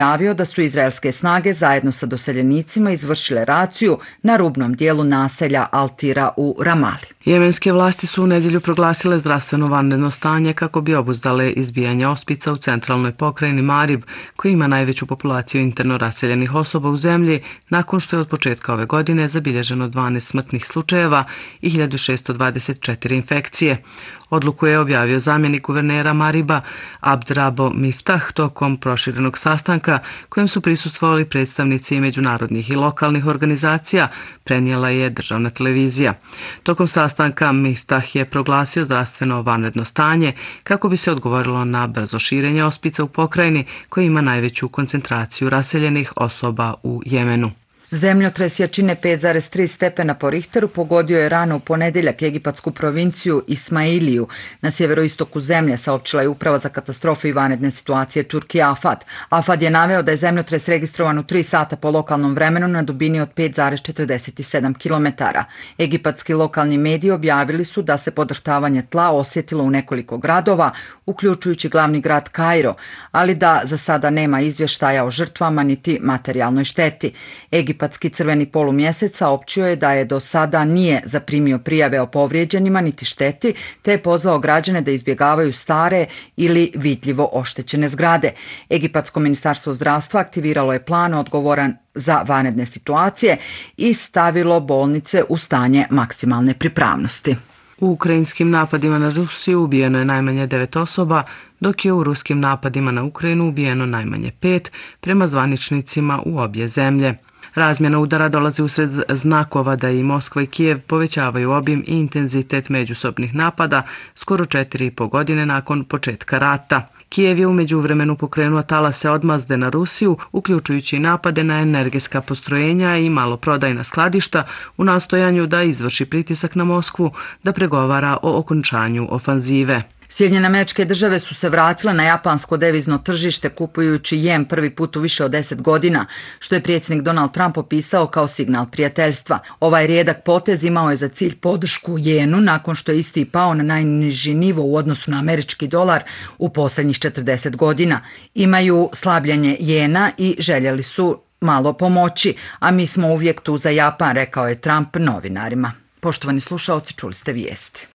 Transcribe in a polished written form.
javio da su izraelske snage zajedno sa doseljenicima izvršile raciju na rubnom dijelu naselja Altira u Ramali. Jemenske vlasti su u nedjelju proglasile zdravstveno vanredno stanje kako bi obuzdale izbijanje ospica u centralnoj pokrajini Marib, koji ima najveću populaciju interno raseljenih osoba u zemlji, nakon što je od početka ove godine zabilježeno 12 smrtnih slučajeva i 1624 infekcije. Odluku je objavio zamjenik guvernera Mariba Abdrabo Miftah tokom proširenog sastanka kojem su prisustvovali predstavnici međunarodnih i lokalnih organizacija, prenijela je državna televizija. Tokom sastanka Miftah je proglasio zdravstveno vanredno stanje kako bi se odgovorilo na brzo širenje ospica u pokrajini koji ima najveću koncentraciju raseljenih osoba u Jemenu. Zemljotres jačine 5,3 stepena po Richteru pogodio je rano u ponedjeljak egipatsku provinciju Ismailiju na sjeveroistoku zemlje, saopćila je Uprava za katastrofe i vanredne situacije Turki Afad. Afad je naveo da je zemljotres registrovan u 3 sata po lokalnom vremenu na dubini od 5,47 km. Egipatski lokalni mediji objavili su da se podrhtavanje tla osjetilo u nekoliko gradova, uključujući glavni grad Kairo, ali da za sada nema izvještaja o žrtvama niti materijalnoj šteti. Egipatski crveni polumjesec saopćio je da je do sada nije zaprimio prijave o povrijeđenima niti šteti, te je pozvao građane da izbjegavaju stare ili vidljivo oštećene zgrade. Egipatsko ministarstvo zdravstva aktiviralo je plan odgovoran za vanredne situacije i stavilo bolnice u stanje maksimalne pripravnosti. U ukrajinskim napadima na Rusiju ubijeno je najmanje 9 osoba, dok je u ruskim napadima na Ukrajinu ubijeno najmanje 5, prema zvaničnicima u obje zemlje. Razmjena udara dolazi usred znakova da i Moskva i Kijev povećavaju obim i intenzitet međusobnih napada skoro 4,5 godine nakon početka rata. Kijev je u međuvremenu pokrenuo talase odmazde na Rusiju, uključujući napade na energetska postrojenja i maloprodajna skladišta u nastojanju da izvrši pritisak na Moskvu da pregovara o okončanju ofanzive. Sjedinjene Američke Države su se vratile na japansko devizno tržište kupujući jen prvi put u više od 10 godina, što je predsjednik Donald Trump opisao kao signal prijateljstva. Ovaj rijedak potez imao je za cilj podršku jenu nakon što je isti pao na najniži nivo u odnosu na američki dolar u posljednjih 40 godina. Imaju slabljenje jena i željeli su malo pomoći, a mi smo uvijek tu za Japan, rekao je Trump novinarima. Poštovani slušaoci, čuli ste vijesti.